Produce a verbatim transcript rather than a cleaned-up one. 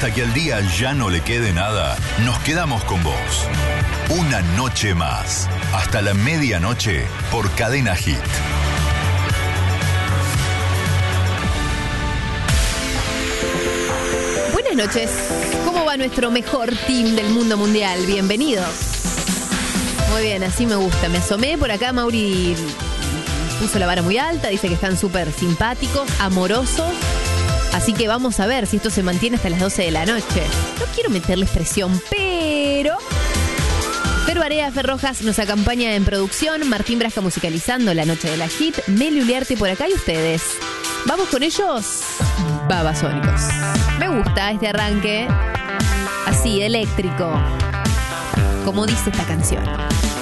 hasta que al día ya no le quede nada, nos quedamos con vos. Una noche más, hasta la medianoche, por Cadena Hit. Buenas noches. ¿Cómo va nuestro mejor team del mundo mundial? Bienvenidos. Muy bien, así me gusta. Me asomé por acá, Mauri puso la vara muy alta, dice que están súper simpáticos, amorosos. Así que vamos a ver si esto se mantiene hasta las doce de la noche. No quiero meterles presión, pero... Pero Area Ferrojas nos acompaña en producción, Martín Brasca musicalizando La Noche de la Hit, Meli Uliarte por acá y ustedes. ¿Vamos con ellos? Babasónicos. Me gusta este arranque, así, eléctrico, como dice esta canción.